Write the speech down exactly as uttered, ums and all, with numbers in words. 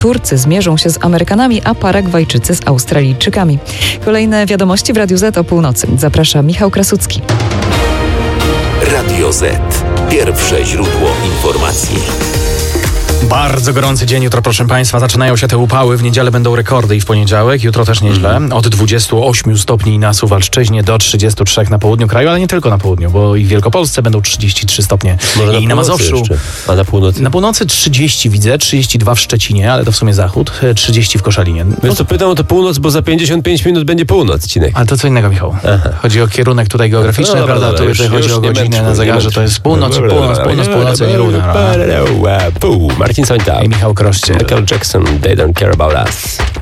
Turcy zmierzą się z Amerykanami, a Paragwajczycy z Australijczykami. Kolejne wiadomości w Radiu Z o północy. Zaprasza Michał Krasucki. Radio Z. Pierwsze źródło informacji. Bardzo gorący dzień jutro, proszę Państwa. Zaczynają się te upały. W niedzielę będą rekordy i w poniedziałek. Jutro też nieźle. Od dwudziestu ośmiu stopni na Suwalszczyźnie do trzydziestu trzech na południu kraju, ale nie tylko na południu, bo i w Wielkopolsce będą trzydzieści trzy stopnie. Może i na na Mazowszu. jeszcze. A na północy? Na północy trzydzieści widzę, trzydzieści dwa w Szczecinie, ale to w sumie zachód, trzydzieści w Koszalinie. No, Wiesz co, pytam o to północ, bo za pięćdziesiąt pięć minut będzie północ, Cinek. ale to co innego, Michał. Aha. Chodzi o kierunek tutaj geograficzny, No dobra, prawda? dobra, Tu już- tutaj chodzi już o nie godzinę męczmy, na nie zegarze, męczmy. to jest północ, północ, północ, północ, nierówna. Pół. Marcin Sońta. I Michał Kroście. Michael Jackson, They Don't Care About Us.